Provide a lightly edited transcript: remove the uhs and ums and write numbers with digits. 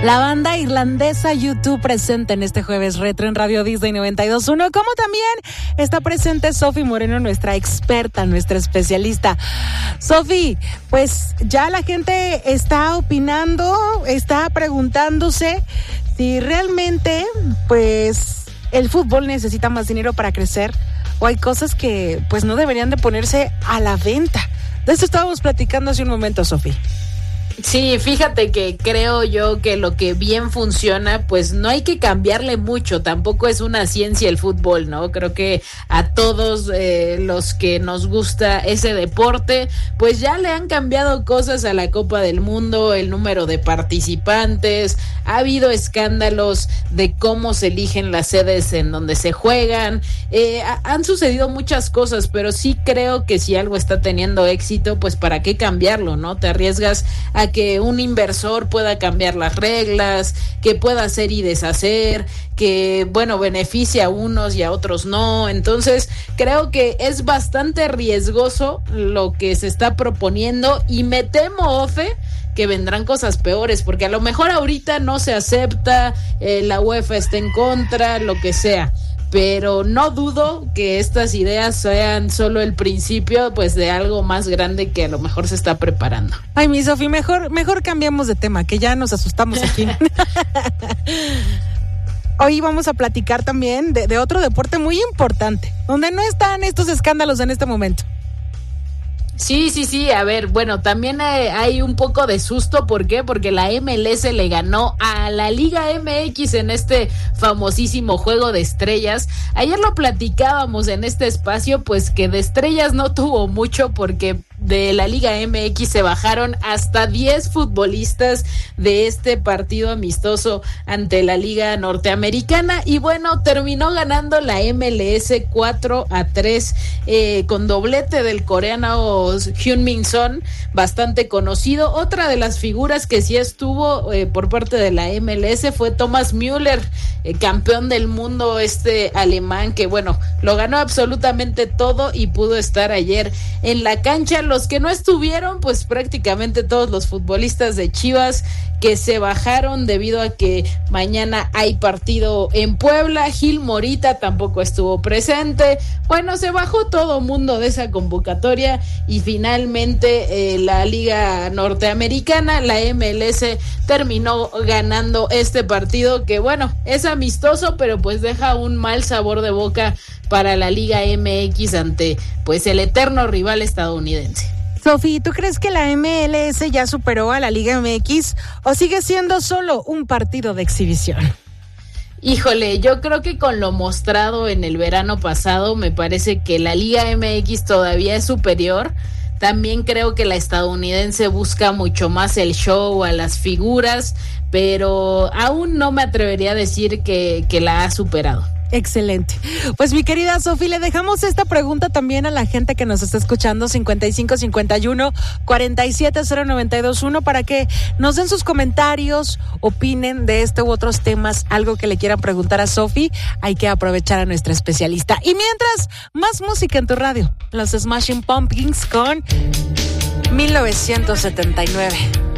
La banda irlandesa U2 presente en este jueves retro en Radio Disney 92.1, como también está presente Sofi Moreno, nuestra experta, nuestra especialista. Sofi, pues ya la gente está opinando, está preguntándose si realmente pues el fútbol necesita más dinero para crecer o hay cosas que pues no deberían de ponerse a la venta. De eso estábamos platicando hace un momento, Sofi. Sí, fíjate que creo yo que lo que bien funciona, pues no hay que cambiarle mucho, tampoco es una ciencia el fútbol, ¿no? Creo que a todos los que nos gusta ese deporte, pues ya le han cambiado cosas a la Copa del Mundo, el número de participantes, ha habido escándalos de cómo se eligen las sedes en donde se juegan, han sucedido muchas cosas, pero sí creo que si algo está teniendo éxito, pues para qué cambiarlo, ¿no? Te arriesgas a que un inversor pueda cambiar las reglas, que pueda hacer y deshacer, que, bueno, beneficia a unos y a otros no. Entonces, creo que es bastante riesgoso lo que se está proponiendo y me temo, Ofe, que vendrán cosas peores, porque a lo mejor ahorita no se acepta, la UEFA está en contra, lo que sea. Pero no dudo que estas ideas sean solo el principio, pues, de algo más grande que a lo mejor se está preparando. Ay, mi Sofi, mejor cambiamos de tema, que ya nos asustamos aquí. Hoy vamos a platicar también de otro deporte muy importante, donde no están estos escándalos en este momento. Sí, a ver, bueno, también hay un poco de susto, ¿por qué? Porque la MLS le ganó a la Liga MX en este famosísimo juego de estrellas. Ayer lo platicábamos en este espacio, pues que de estrellas no tuvo mucho porque de la Liga MX se bajaron hasta 10 futbolistas de este partido amistoso ante la Liga Norteamericana y bueno, terminó ganando la MLS 4-3 con doblete del coreano Heung-min Son, bastante conocido. Otra de las figuras que sí estuvo por parte de la MLS fue Thomas Müller, campeón del mundo alemán que bueno, lo ganó absolutamente todo y pudo estar ayer en la cancha. Los que no estuvieron, pues prácticamente todos los futbolistas de Chivas que se bajaron debido a que mañana hay partido en Puebla. Gil Morita tampoco estuvo presente. Bueno, se bajó todo mundo de esa convocatoria y finalmente la Liga Norteamericana, la MLS, terminó ganando este partido que bueno, es amistoso, pero pues deja un mal sabor de boca para la Liga MX ante pues el eterno rival estadounidense. Sofi, ¿tú crees que la MLS ya superó a la Liga MX o sigue siendo solo un partido de exhibición? Híjole, yo creo que con lo mostrado en el verano pasado, me parece que la Liga MX todavía es superior. También creo que la estadounidense busca mucho más el show, a las figuras, pero aún no me atrevería a decir que la ha superado. Excelente. Pues mi querida Sofi, le dejamos esta pregunta también a la gente que nos está escuchando, 5551-470921, para que nos den sus comentarios, opinen de este u otros temas, algo que le quieran preguntar a Sofi. Hay que aprovechar a nuestra especialista. Y mientras, más música en tu radio. Los Smashing Pumpkins con 1979.